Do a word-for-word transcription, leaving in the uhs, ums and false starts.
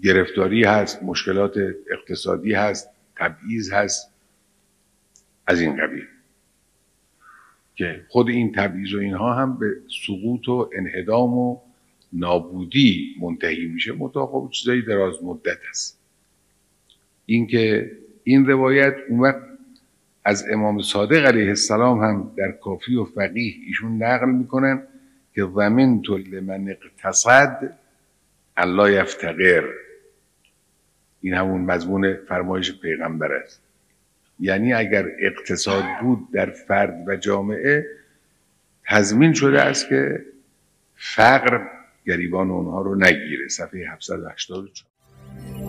گرفتاری هست، مشکلات اقتصادی هست، تبعیض هست از این قبیل که خود این تبعیض و اینها هم به سقوط و انهدام و نابودی منتهی میشه. منتها خب چیزایی دراز مدت است. این که این روایت اون وقت از امام صادق علیه السلام هم در کافی و فقیه ایشون نقل میکنن که ضمنت لمن اقتصد الا یفتقر. این همون مضمون فرمایش پیغمبر است. یعنی اگر اقتصاد بود در فرد و جامعه، تضمین شده است که فقر گریبان اونها رو نگیره. صفحه هفتصد و هشتاد و چهار.